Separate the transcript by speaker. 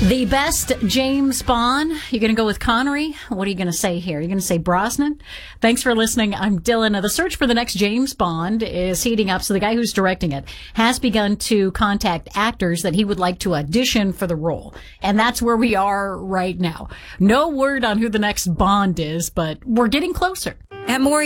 Speaker 1: The best James Bond. You're going to go with Connery? What are you going to say here? You're going to say Brosnan? Thanks for listening. I'm Dylan. The search for the next James Bond is heating up. So the guy who's directing it has begun to contact actors that he would like to audition for the role. And that's where we are right now. No word on who the next Bond is, but we're getting closer.
Speaker 2: At Maury